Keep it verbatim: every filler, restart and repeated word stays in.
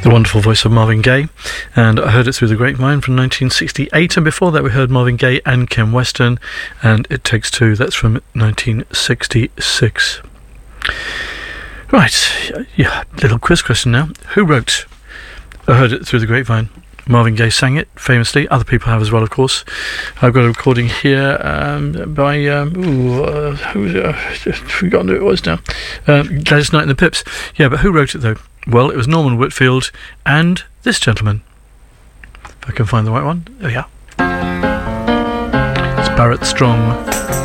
The wonderful voice of Marvin Gaye, and I heard it through the grapevine from nineteen sixty-eight, and before that we heard Marvin Gaye and Ken Weston and It Takes Two. That's from nineteen sixty-six. Right, yeah, little quiz question now. Who wrote I Heard It Through the Grapevine? Marvin Gaye sang it famously. Other people have as well, of course. I've got a recording here um, by um, ooh, uh, who's uh, just forgotten who it was now. Um, Gladys Knight and the Pips. Yeah, but who wrote it though? Well, it was Norman Whitfield and this gentleman. If I can find the right one. Oh yeah, it's Barrett Strong.